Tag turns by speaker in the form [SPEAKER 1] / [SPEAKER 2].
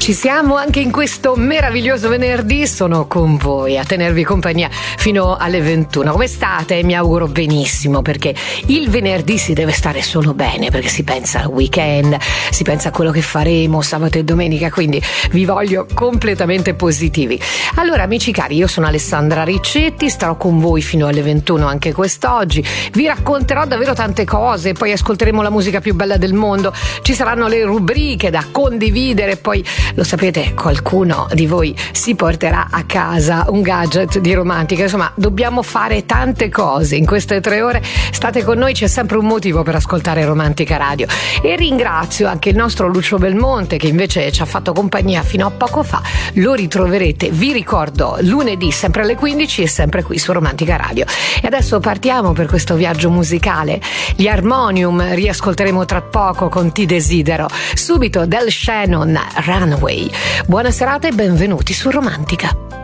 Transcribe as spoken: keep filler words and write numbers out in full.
[SPEAKER 1] Ci siamo anche in questo meraviglioso venerdì, sono con voi a tenervi compagnia fino alle ventuno. Come state? Mi auguro benissimo, perché il venerdì si deve stare solo bene, perché si pensa al weekend, si pensa a quello che faremo sabato e domenica, quindi vi voglio completamente positivi. Allora amici cari, io sono Alessandra Riccetti, starò con voi fino alle ventuno anche quest'oggi, vi racconterò davvero tante cose, poi ascolteremo la musica più bella del mondo, ci saranno le rubriche da condividere, poi lo sapete, qualcuno di voi si porterà a casa un gadget di Romantica. Insomma, dobbiamo fare tante cose in queste tre ore. State con noi, c'è sempre un motivo per ascoltare Romantica Radio. E ringrazio anche il nostro Lucio Belmonte, che invece ci ha fatto compagnia fino a poco fa. Lo ritroverete, vi ricordo, lunedì sempre alle quindici e sempre qui su Romantica Radio. E adesso partiamo per questo viaggio musicale. Gli Harmonium riascolteremo tra poco con Ti Desidero. Subito Del Shannon, Runaway. Buona serata e benvenuti su Romantica.